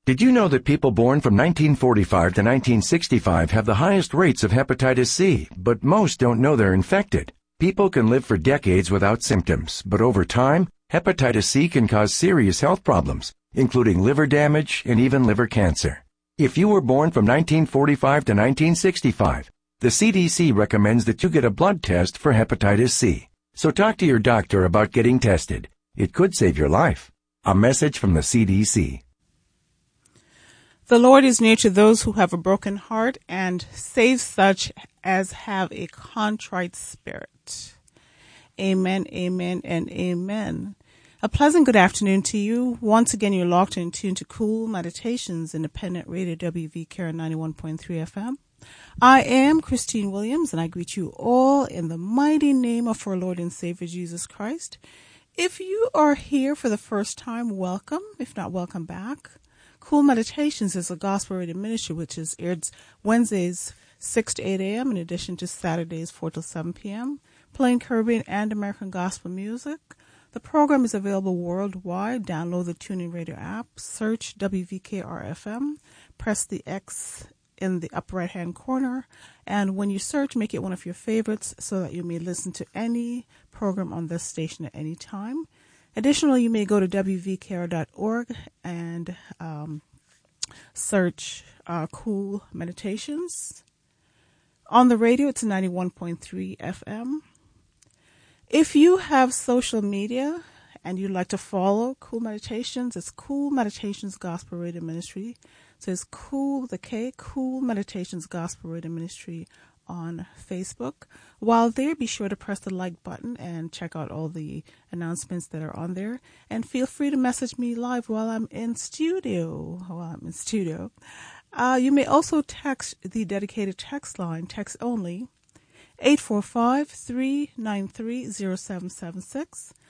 Did you know that people born from 1945 to 1965 have the highest rates of hepatitis C, but most don't know they're infected? People can live for decades without symptoms, but over time, hepatitis C can cause serious health problems, including liver damage and even liver cancer. If you were born from 1945 to 1965, the CDC recommends that you get a blood test for hepatitis C. So talk to your doctor about getting tested. It could save your life. A message from the CDC. The Lord is near to those who have a broken heart and saves such as have a contrite spirit. Amen, amen, and amen. A pleasant good afternoon to you. Once again, you're locked and tuned to Cool Meditations, Independent Radio WVKR 91.3 FM. I am Christine Williams, and I greet you all in the mighty name of our Lord and Savior Jesus Christ. If you are here for the first time, welcome. If not, welcome back. Cool Meditations is a gospel-rated ministry which is aired Wednesdays 6 to 8 a.m. in addition to Saturdays 4 to 7 p.m., playing Caribbean and American gospel music. The program is available worldwide. Download the TuneIn Radio app, search WVKR-FM, press the X in the upper right-hand corner, and when you search, make it one of your favorites so that you may listen to any program on this station at any time. Additionally, you may go to WVKR.org and search Cool Meditations. On the radio, it's 91.3 FM. If you have social media and you'd like to follow Cool Meditations, it's Cool Meditations Gospel Radio Ministry. So it's Cool with a K, Cool Meditations Gospel Radio Ministry on Facebook. While there, be sure to press the like button and check out all the announcements that are on there. And feel free to message me live while I'm in studio. You may also text the dedicated text line, text only, 845-393-0776.